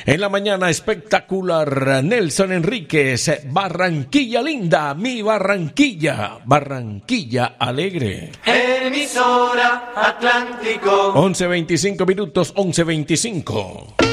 En la mañana espectacular, Nelson Enríquez, Barranquilla linda, mi Barranquilla, Barranquilla alegre. Emisora Atlántico. 11:25 minutos, 11:25.